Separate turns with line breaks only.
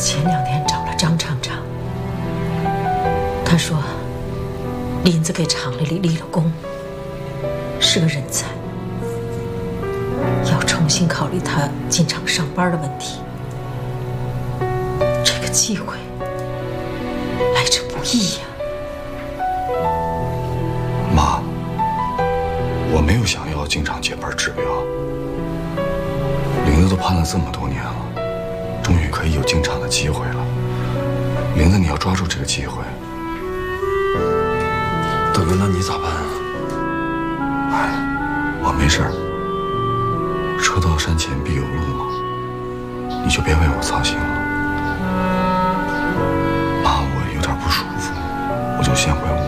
前2天找了张厂长，他说林子给厂里立了功，是个人才，要重新考虑他进厂上班的问题。这个机会来之不易呀。
妈，我没有想要进厂接班治疗。林子都盼了这么多年了，终于可以有进厂的机会了。林子，你要抓住这个机会。
大哥，那你咋办啊？
哎，我没事儿。车到山前必有路嘛，你就别为我操心了。妈，我有点不舒服，我就先回屋。